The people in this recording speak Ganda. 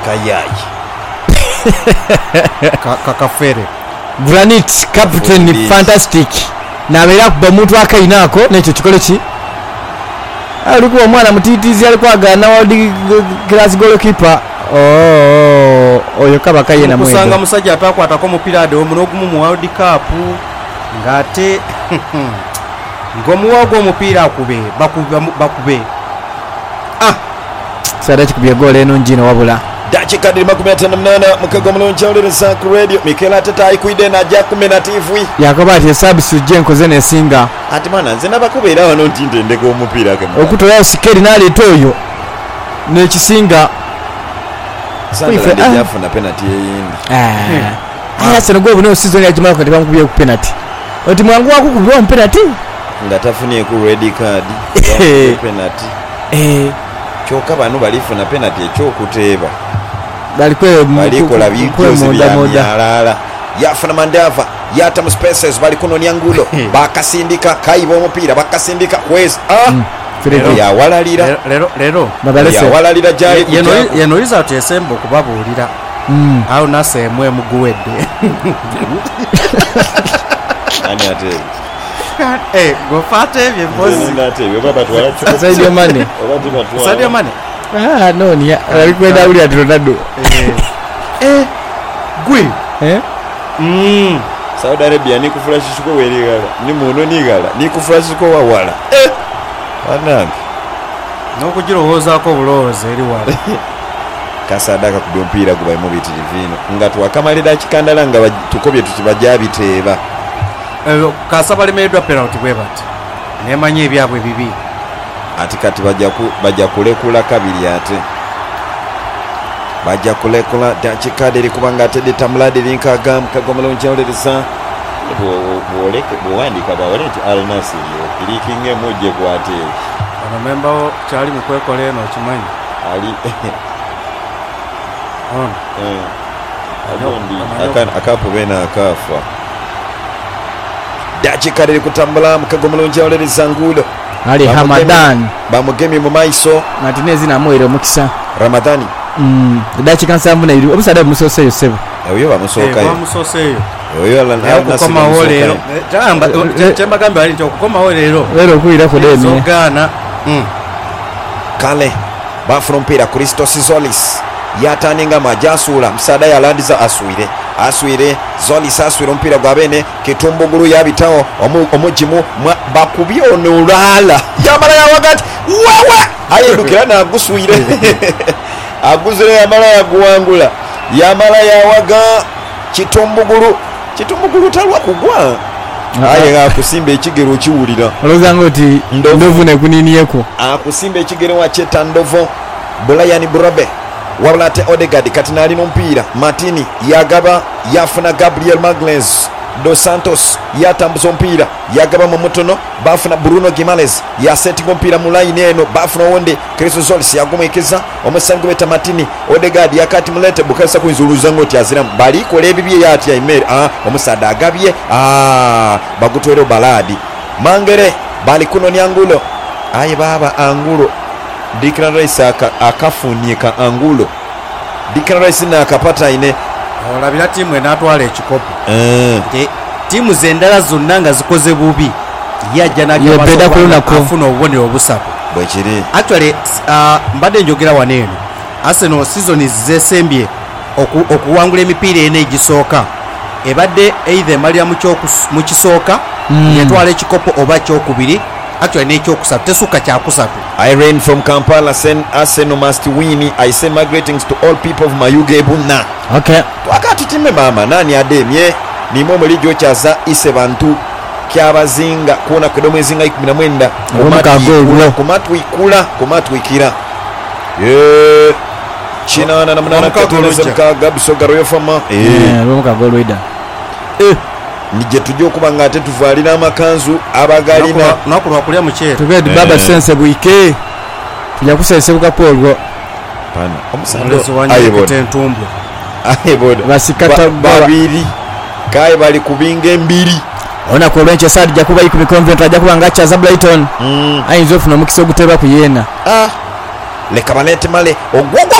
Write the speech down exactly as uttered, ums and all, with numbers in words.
Kayayi kakafere Granite captain ni fantastic nabera kuba muntu akainako n'ekyo kikole ki alikuwa mwana mutitizi alikuwa agana world class goalkeeper oh oyo kaba kaye na mwendo kusanga musajja atakwata ko mupira ade omuno gumu mu world cup ngate ngomuwa gwo mupira akube bakube bakube ah sada kikubye goal eno njino wabula dakika ndi makumi atano na munana mukago mulungi oleleza ku radio Mikel Arteta ayikuide na ajja kumi na tivu yakobati service jenko zene singa ati mana nze nabakubeera wano ntinde ndeko omupira ke okutoya sikeri nali toyo ne kisinga sasa ndi yafuna penalty eyindi ah aya sene gwo buno season ya jimala kwati bamukubye ku penalty oti mwangu wako kubwa penalty ngatafunie ku red card penalty eh choka bano balifuna penalty ekyokuteeba balikwe balikola bikoze byalala yafuna Mandava yata mu spaces bali kuno nyangulo bakasindika kaibo omupira bakasindika kwezi ah Fredo ya walalira lero lero ya walalira jali yeno yeno iza tesembo kubabulira mm au nasemwe muguwedde ani ate eh go fate bye bozi ndate baba twala Sadio Mane obati batwala Sadio Mane ah no ni alikwenda uli Ronaldo eh eh gwe eh mm Saudi Arabia ni kufurashi shiko weligala ni muno nigala ni kufurashi ko wawala eh anange nokujiro hoza ko buloze eri wala kasadaka ku mpira kuba mu biti divino ngatu akamalira kikandala nga tukobye tukibajabiteeba eh kasabali medwa penalty kwebati nemanye ebyabwe bibi ati kati bajja ku bajja kulekula kabiri ate bajja kulekula dakika deri kubanga ate detamulade linka gam kagomalo nchawlerisa boleke bwandika bawaleti Al Nassr kilikinge moje kwate ana memba chali mukwekole no chimanyi ali on eh adondi akana akapo bena akafa dakika deri kutambula mukagomalo nchawlerisa ngulo ali Hamadan bamugemi mu maiso Martinez na moyo mukisa Ramadhani mm dakika nsanvu na iri obusada musose yosebo oyo bamusoka yo bamusoka yo oyo ala na koma holero jamba jamba gambe ali koma holero lero kuira ko demi sogana mm kale bafrompira Christos Zolis yataninga majasula msada yalandiza aswire aswire Zolis aswire mpira gwa bene kitumbuguru yabitawo omujimu bakubyo onolala yamala ya wakati wewe ayedukira na aguswire aguzire yamala ya guwangula yamala ya waga kitumbuguru kitumbuguru talwa kugwa aye akusimba ekigero kiwulira olozanga oti ndovu ne kuniniyeko akusimba ekigero wa cheta ndovo Brian Brobe wabulate Odegaard katina ali mpira Martini yagaba yafuna Gabriel Magalhaes Dos Santos yatambuza mpira yagaba mu mutono bafuna Bruno Guimaraes ya setting mpira mu line eno bafuna wonde Christos Zolis yagumekeza omusango beta Martini Odegaard yakati mulete bukasa kuinzuluza ngoti azira bali kole bibye yati ya email ah omusada agabye ah bagutwero baladi mangere bali kuno nyangulo aye baba angulo Declan Rice akafunyika angulo Declan Rice na akapata ine olabira timu enatwala ekikopo eh timu zendala zonna nga zikoze bubi yajja n'afuna obubonero obusatu bwekiri actually uh, mbadde njogera waneeno Arsenal season zesembye okuwangula emipiira ene egisooka ebadde either emalira mu kisooka yetwala ekikopo oba kyokubiri actually n'ekyokusatu tesuka kyakusatu. Irene from Kampala send Arsenal must win. I send my greetings to all people of Mayuge Buna. Okay. Wakati time mama nani ademye ni momo lijo chaza ise bantu kyabazinga kuona kudomo zinga kumi na mwenda kumatu ikula kumatu ikira ye china na namna katoleza mkaga bisoga royo fama eh bomuka golwida eh nije tujyo kubanga ate tuvalina amakanzu abagalina nakulwa kulya muche tugedi baba sense buike tujya kusesebuka polgo pana omusando wanyeke tentumbu ayeboda basikata babiri kai bali kubinga mbiri ona ko benche sadi jakuba iku convent ajja kubanga cha za Brighton mm. ayinzo funa mukisa oguteba kuyena ah le kabalete male ogwogwa